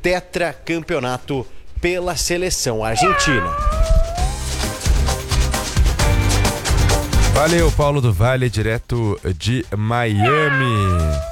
tetracampeonato pela seleção argentina. Valeu, Paulo do Vale, direto de Miami.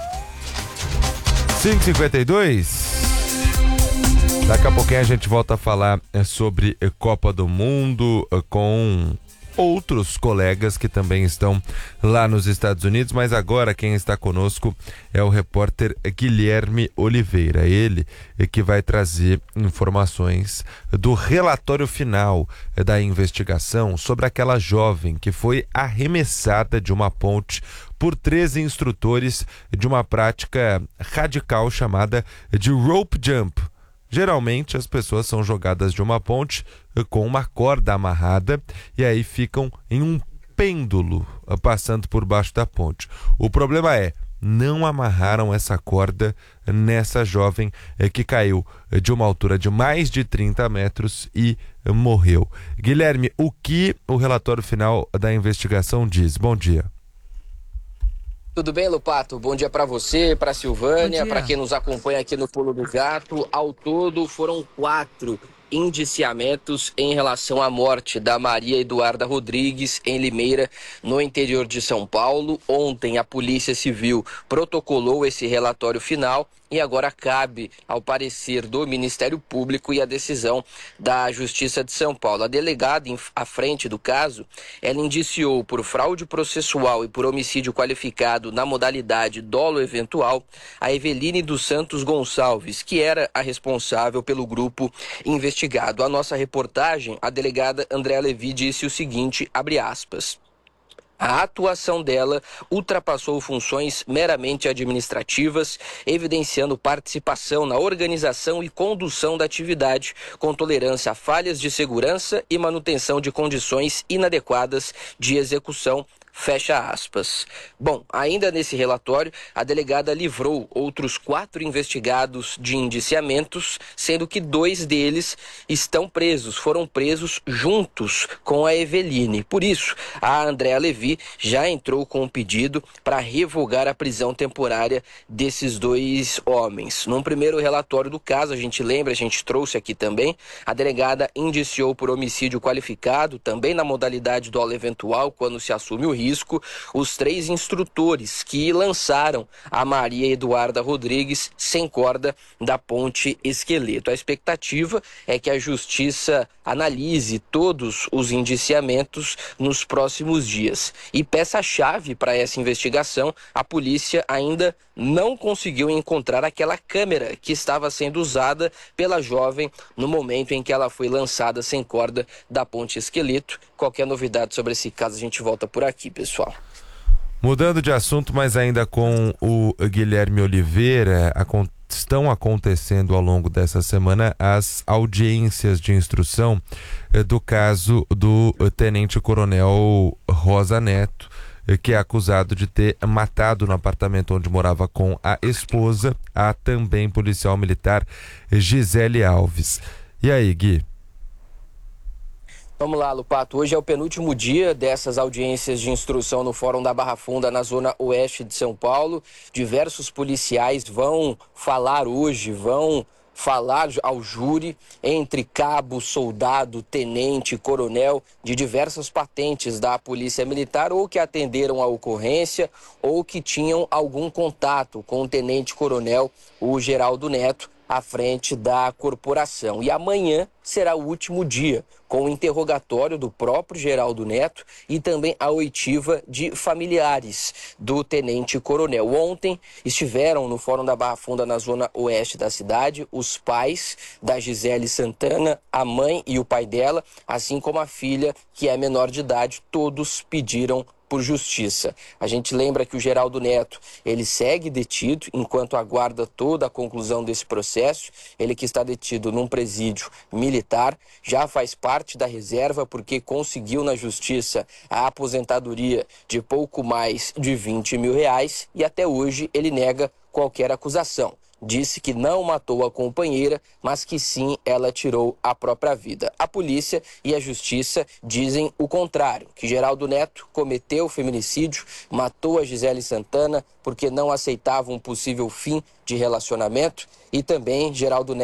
5h52. Daqui a pouquinho a gente volta a falar sobre Copa do Mundo com outros colegas que também estão lá nos Estados Unidos, mas agora quem está conosco é o repórter Guilherme Oliveira, ele que vai trazer informações do relatório final da investigação sobre aquela jovem que foi arremessada de uma ponte por 13 instrutores de uma prática radical chamada de rope jump. Geralmente as pessoas são jogadas de uma ponte com uma corda amarrada e aí ficam em um pêndulo passando por baixo da ponte. O problema é, não amarraram essa corda nessa jovem que caiu de uma altura de mais de 30 metros e morreu. Guilherme, o que o relatório final da investigação diz? Bom dia. Tudo bem, Lupato? Bom dia para você, para Silvânia, para quem nos acompanha aqui no Pulo do Gato. Ao todo, foram 4 indiciamentos em relação à morte da Maria Eduarda Rodrigues em Limeira, no interior de São Paulo. Ontem, a Polícia Civil protocolou esse relatório final e agora cabe ao parecer do Ministério Público e a decisão da Justiça de São Paulo. A delegada à frente do caso, ela indiciou por fraude processual e por homicídio qualificado na modalidade dolo eventual a Eveline dos Santos Gonçalves, que era a responsável pelo grupo investigado. A nossa reportagem, a delegada Andréa Levi disse o seguinte, abre aspas: a atuação dela ultrapassou funções meramente administrativas, evidenciando participação na organização e condução da atividade, com tolerância a falhas de segurança e manutenção de condições inadequadas de execução. Fecha aspas. Bom, ainda nesse relatório, a delegada livrou outros 4 investigados de indiciamentos, sendo que 2 deles estão presos, foram presos juntos com a Eveline. Por isso, a Andréa Levi já entrou com um pedido para revogar a prisão temporária desses 2 homens. Num primeiro relatório do caso, a gente lembra, a gente trouxe aqui também, a delegada indiciou por homicídio qualificado, também na modalidade dolo eventual, quando se assume o risco, os 3 instrutores que lançaram a Maria Eduarda Rodrigues sem corda da ponte Esqueleto. A expectativa é que a Justiça analise todos os indiciamentos nos próximos dias. E peça-chave para essa investigação, a polícia ainda não conseguiu encontrar aquela câmera que estava sendo usada pela jovem no momento em que ela foi lançada sem corda da ponte Esqueleto. Qualquer novidade sobre esse caso a gente volta por aqui, pessoal. Mudando de assunto, mas ainda com o Guilherme Oliveira, estão acontecendo ao longo dessa semana as audiências de instrução do caso do tenente-coronel Rosa Neto, que é acusado de ter matado no apartamento onde morava com a esposa, a também policial militar Gisele Alves. E aí, Gui? Vamos lá, Lupato. Hoje é o penúltimo dia dessas audiências de instrução no Fórum da Barra Funda, na zona oeste de São Paulo. Diversos policiais vão falar hoje, vão falar ao júri, entre cabo, soldado, tenente, coronel, de diversas patentes da Polícia Militar, ou que atenderam a ocorrência, ou que tinham algum contato com o tenente-coronel, o Geraldo Neto, à frente da corporação. E amanhã será o último dia, com o interrogatório do próprio Geraldo Neto e também a oitiva de familiares do tenente-coronel. Ontem estiveram no Fórum da Barra Funda, na zona oeste da cidade, os pais da Gisele Santana, a mãe e o pai dela, assim como a filha, que é menor de idade. Todos pediram por justiça. A gente lembra que o Geraldo Neto, ele segue detido enquanto aguarda toda a conclusão desse processo. Ele que está detido num presídio militar, já faz parte da reserva porque conseguiu na justiça a aposentadoria de pouco mais de R$20 mil e até hoje ele nega qualquer acusação. Disse que não matou a companheira, mas que sim, ela tirou a própria vida. A polícia e a justiça dizem o contrário, que Geraldo Neto cometeu feminicídio, matou a Gisele Santana porque não aceitava um possível fim de relacionamento, e também Geraldo Neto